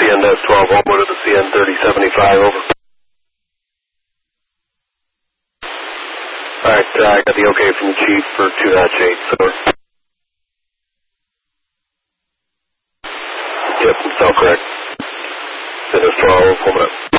CN-12, Homo to the CN-3075, over. Alright, I got the okay from the chief for 2-8, so. Yep, it's all correct. CN-12, Homo.